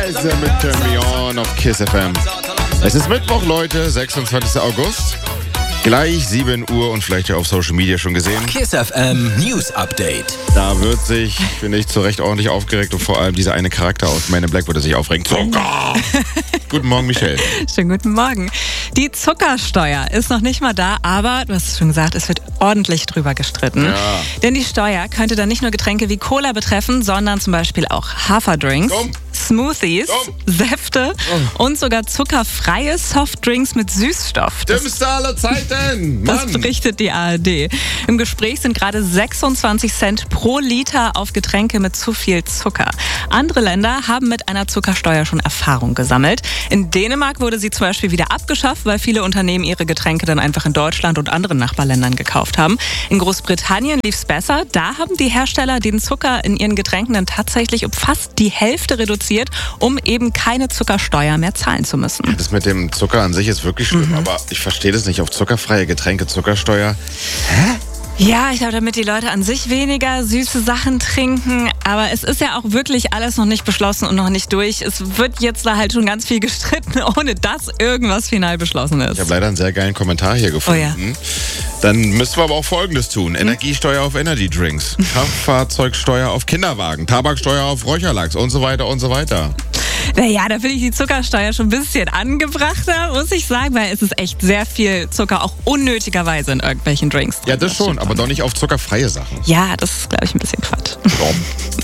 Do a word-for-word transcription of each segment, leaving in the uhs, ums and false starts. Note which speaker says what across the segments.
Speaker 1: Kaiser mit Turn Me On auf Kiss F M. Es ist Mittwoch, Leute, sechsundzwanzigster August. Gleich sieben Uhr und vielleicht ja auf Social Media schon gesehen.
Speaker 2: Kiss F M News Update.
Speaker 1: Da wird sich, finde ich, zu Recht ordentlich aufgeregt und vor allem dieser eine Charakter aus Man in Black würde sich aufregen. Zucker! Guten Morgen, Michelle.
Speaker 3: Schönen guten Morgen. Die Zuckersteuer ist noch nicht mal da, aber du hast es schon gesagt, es wird ordentlich drüber gestritten.
Speaker 1: Ja.
Speaker 3: Denn die Steuer könnte dann nicht nur Getränke wie Cola betreffen, sondern zum Beispiel auch Haferdrinks,
Speaker 1: Dumm.
Speaker 3: Smoothies,
Speaker 1: Dumm.
Speaker 3: Säfte und sogar zuckerfreie Softdrinks mit Süßstoff. Das,
Speaker 1: Dümmste aller Zeiten!
Speaker 3: das
Speaker 1: Mann!
Speaker 3: berichtet die A R D. Im Gespräch sind gerade sechsundzwanzig Cent pro Liter auf Getränke mit zu viel Zucker. Andere Länder haben mit einer Zuckersteuer schon Erfahrung gesammelt. In Dänemark wurde sie zum Beispiel wieder abgeschafft, weil viele Unternehmen ihre Getränke dann einfach in Deutschland und anderen Nachbarländern gekauft haben. In Großbritannien lief es besser. Da haben die Hersteller den Zucker in ihren Getränken dann tatsächlich um fast die Hälfte reduziert, um eben keine Zuckersteuer mehr zahlen zu müssen.
Speaker 1: Das mit dem Zucker an sich ist wirklich schlimm, mhm. aber ich verstehe das nicht. Auf zuckerfreie Getränke Zuckersteuer. Hä?
Speaker 3: Ja, ich glaube, damit die Leute an sich weniger süße Sachen trinken. Aber es ist ja auch wirklich alles noch nicht beschlossen und noch nicht durch. Es wird jetzt da halt schon ganz viel gestritten, ohne dass irgendwas final beschlossen ist.
Speaker 1: Ich habe leider einen sehr geilen Kommentar hier gefunden.
Speaker 3: Oh ja.
Speaker 1: Dann müssen wir aber auch Folgendes tun. Energiesteuer auf Energy Drinks, Kraftfahrzeugsteuer auf Kinderwagen, Tabaksteuer auf Räucherlachs und so weiter und so weiter.
Speaker 3: Naja, da finde ich die Zuckersteuer schon ein bisschen angebrachter, muss ich sagen, weil es ist echt sehr viel Zucker, auch unnötigerweise in irgendwelchen Drinks drin.
Speaker 1: Ja, das schon, aber doch nicht auf zuckerfreie Sachen.
Speaker 3: Ja, das ist, glaube ich, ein bisschen Quatsch.
Speaker 1: Warum?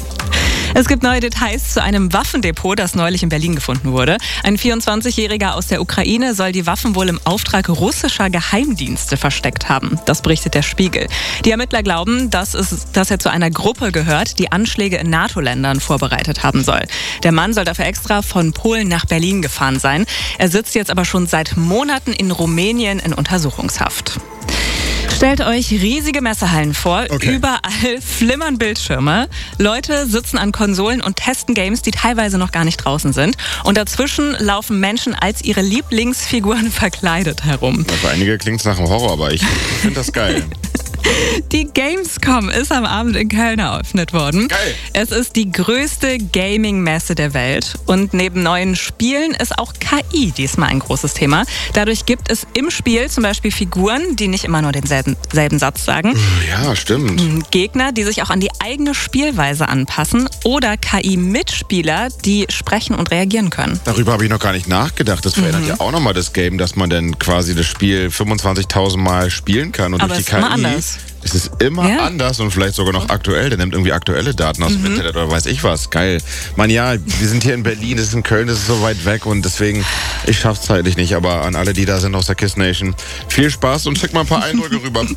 Speaker 3: Es gibt neue Details zu einem Waffendepot, das neulich in Berlin gefunden wurde. Ein vierundzwanzigjähriger aus der Ukraine soll die Waffen wohl im Auftrag russischer Geheimdienste versteckt haben. Das berichtet der Spiegel. Die Ermittler glauben, dass, es, dass er zu einer Gruppe gehört, die Anschläge in NATO-Ländern vorbereitet haben soll. Der Mann soll dafür extra von Polen nach Berlin gefahren sein. Er sitzt jetzt aber schon seit Monaten in Rumänien in Untersuchungshaft. Stellt euch riesige Messehallen vor,
Speaker 1: okay.
Speaker 3: Überall flimmern Bildschirme. Leute sitzen an Konsolen und testen Games, die teilweise noch gar nicht draußen sind. Und dazwischen laufen Menschen als ihre Lieblingsfiguren verkleidet herum.
Speaker 1: Für einige klingt es nach einem Horror, aber ich finde das geil.
Speaker 3: Die Gamescom ist am Abend in Köln eröffnet worden.
Speaker 1: Geil.
Speaker 3: Es ist die größte Gaming-Messe der Welt. Und neben neuen Spielen ist auch K I diesmal ein großes Thema. Dadurch gibt es im Spiel zum Beispiel Figuren, die nicht immer nur denselben selben Satz sagen.
Speaker 1: Ja, stimmt.
Speaker 3: Gegner, die sich auch an die eigene Spielweise anpassen. Oder K I-Mitspieler, die sprechen und reagieren können.
Speaker 1: Darüber habe ich noch gar nicht nachgedacht. Das verändert mhm. ja auch nochmal das Game, dass man dann quasi das Spiel fünfundzwanzigtausend Mal spielen kann. Und
Speaker 3: aber
Speaker 1: durch die
Speaker 3: es ist
Speaker 1: K I
Speaker 3: immer anders.
Speaker 1: Es ist immer
Speaker 3: ja.
Speaker 1: anders und vielleicht sogar noch aktuell. Der nimmt irgendwie aktuelle Daten aus dem
Speaker 3: mhm.
Speaker 1: Internet oder weiß ich was. Geil. Man, ja, wir sind hier in Berlin, das ist in Köln, das ist so weit weg und deswegen, ich schaff's zeitlich nicht. Aber an alle, die da sind aus der Kiss Nation, viel Spaß und schick mal ein paar Eindrücke rüber.